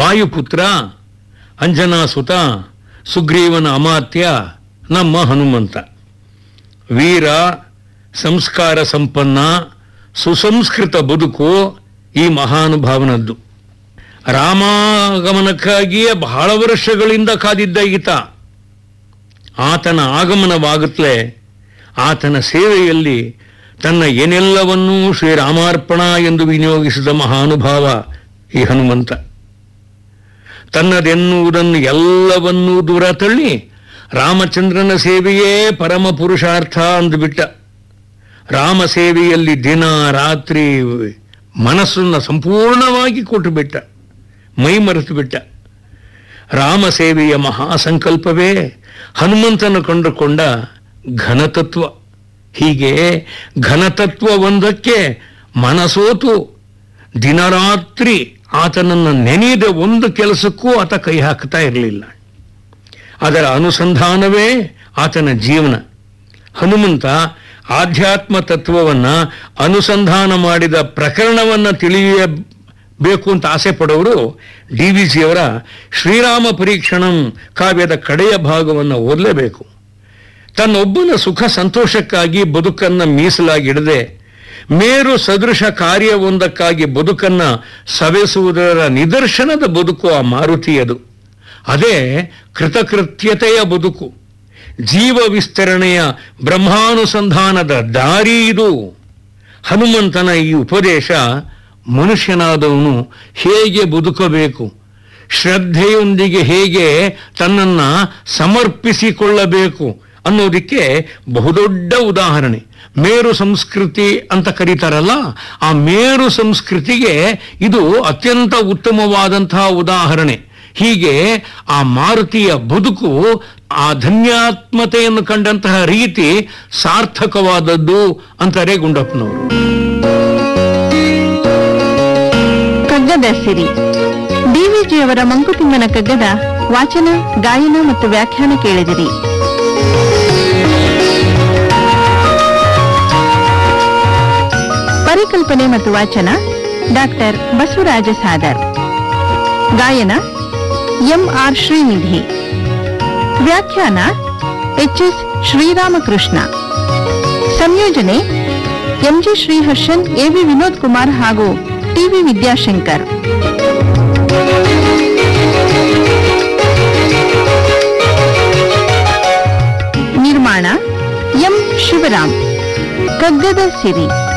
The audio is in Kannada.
ವಾಯುಪುತ್ರ, ಅಂಜನಾಸುತ, ಸುಗ್ರೀವನ ಅಮಾತ್ಯ ನಮ್ಮ ಹನುಮಂತ. ವೀರ, ಸಂಸ್ಕಾರ ಸಂಪನ್ನ, ಸುಸಂಸ್ಕೃತ ಬದುಕು ಈ ಮಹಾನುಭಾವನದ್ದು. ರಾಮಾಗಮನಕ್ಕಾಗಿಯೇ ಬಹಳ ವರ್ಷಗಳಿಂದ ಕಾದಿದ್ದ ಈತ. ಆತನ ಆಗಮನವಾಗುತ್ತಲೇ ಆತನ ಸೇವೆಯಲ್ಲಿ ತನ್ನ ಏನೆಲ್ಲವನ್ನೂ ಶ್ರೀರಾಮಾರ್ಪಣ ಎಂದು ವಿನಿಯೋಗಿಸಿದ ಮಹಾನುಭಾವ ಈ ಹನುಮಂತ. ತನ್ನದೆನ್ನುವುದನ್ನು ಎಲ್ಲವನ್ನೂ ದೂರ ತಳ್ಳಿ ರಾಮಚಂದ್ರನ ಸೇವೆಯೇ ಪರಮ ಪುರುಷಾರ್ಥ ಅಂದುಬಿಟ್ಟ. ರಾಮ ಸೇವೆಯಲ್ಲಿ ದಿನ ರಾತ್ರಿ ಮನಸ್ಸನ್ನು ಸಂಪೂರ್ಣವಾಗಿ ಕೊಟ್ಟುಬಿಟ್ಟ, ಮೈ ಮರೆತು ಬಿಟ್ಟ. ರಾಮ ಸೇವೆಯ ಮಹಾಸಂಕಲ್ಪವೇ ಹನುಮಂತನ ಕಂಡುಕೊಂಡ ಘನತತ್ವ. ಹೀಗೆ ಘನತತ್ವ ಒಂದಕ್ಕೆ ಮನಸೋತು ದಿನರಾತ್ರಿ ಆತನನ್ನು ನೆನೆಯದ ಒಂದು ಕೆಲಸಕ್ಕೂ ಆತ ಕೈ ಹಾಕ್ತಾ ಇರಲಿಲ್ಲ. ಅದರ ಅನುಸಂಧಾನವೇ ಆತನ ಜೀವನ. ಹನುಮಂತ ಆಧ್ಯಾತ್ಮ ತತ್ವವನ್ನು ಅನುಸಂಧಾನ ಮಾಡಿದ ಪ್ರಕರಣವನ್ನು ತಿಳಿಯಬೇಕು ಅಂತ ಆಸೆ ಪಡೋರು DVಜಿಯವರ ಶ್ರೀರಾಮ ಪರೀಕ್ಷಣಂ ಕಾವ್ಯದ ಕಡೆಯ ಭಾಗವನ್ನು ಓದಲೇಬೇಕು. ತನ್ನೊಬ್ಬನ ಸುಖ ಸಂತೋಷಕ್ಕಾಗಿ ಬದುಕನ್ನು ಮೀಸಲಾಗಿಡದೆ ಮೇರು ಸದೃಶ ಕಾರ್ಯವೊಂದಕ್ಕಾಗಿ ಬದುಕನ್ನು ಸವೆಸುವುದರ ನಿದರ್ಶನದ ಬದುಕು ಆ ಮಾರುತಿಯದು. ಅದೇ ಕೃತಕೃತ್ಯತೆಯ ಬದುಕು, ಜೀವ ವಿಸ್ತರಣೆಯ ಬ್ರಹ್ಮಾನುಸಂಧಾನದ ದಾರಿ ಇದು. ಹನುಮಂತನ ಈ ಉಪದೇಶ ಮನುಷ್ಯನಾದವನು ಹೇಗೆ ಬದುಕಬೇಕು, ಶ್ರದ್ಧೆಯೊಂದಿಗೆ ಹೇಗೆ ತನ್ನನ್ನು ಸಮರ್ಪಿಸಿಕೊಳ್ಳಬೇಕು ಅನ್ನೋದಕ್ಕೆ ಬಹುದೊಡ್ಡ ಉದಾಹರಣೆ. ಮೇರು ಸಂಸ್ಕೃತಿ ಅಂತ ಕರೀತಾರಲ್ಲ, ಆ ಮೇರು ಸಂಸ್ಕೃತಿಗೆ ಇದು ಅತ್ಯಂತ ಉತ್ತಮವಾದಂತಹ ಉದಾಹರಣೆ. ಹೀಗೆ ಆ ಮಾರುತಿಯ ಬದುಕು, ಆ ಧನ್ಯಾತ್ಮತೆಯನ್ನು ಕಂಡಂತಹ ರೀತಿ ಸಾರ್ಥಕವಾದದ್ದು ಅಂತಾರೆ ಗುಂಡಪ್ಪನವರು. ಕಗ್ಗದ ಸಿರಿ DVಜಿಯವರ ಮಂಕುತಿಮ್ಮನ ಕಗ್ಗದ ವಾಚನ, ಗಾಯನ ಮತ್ತು ವ್ಯಾಖ್ಯಾನ ಕೇಳಿದಿರಿ. ಪರಿಕಲ್ಪನೆ ಮತ್ತು ವಾಚನ ಡಾಕ್ಟರ್ ಬಸವರಾಜ ಸಾದರ್. ಗಾಯನ MR ಶ್ರೀನಿಧಿ. ವ್ಯಾಖ್ಯಾನ HS ಶ್ರೀರಾಮಕೃಷ್ಣ. ಸಂಯೋಜನೆ MG ಶ್ರೀಹರ್ಷನ್, AV ವಿನೋದ್ ಕುಮಾರ್ ಹಾಗೂ TV ವಿದ್ಯಾಶಂಕರ್. ನಿರ್ಮಾಣ M ಶಿವರಾಮ್. ಕಗ್ಗದ ಸಿರಿ.